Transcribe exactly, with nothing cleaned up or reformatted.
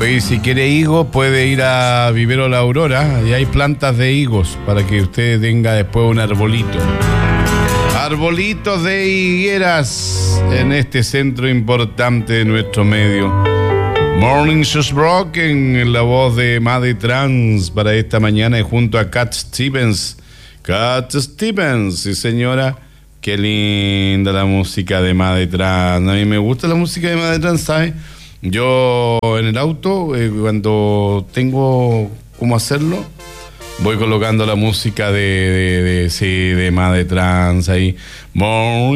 Oye, si quiere higos, puede ir a Vivero La Aurora. Y hay plantas de higos para que usted tenga después un arbolito. Arbolitos de higueras en este centro importante de nuestro medio. Morning Shoes Broken en la voz de Maddy Trans para esta mañana y junto a Cat Stevens. Cat Stevens, sí señora. Qué linda la música de Maddy Trans. A mí me gusta la música de Maddy Trans, ¿sabes? Yo en el auto, eh, cuando tengo cómo hacerlo, voy colocando la música de, de, de, sí, de Maddy Trans ahí. Morning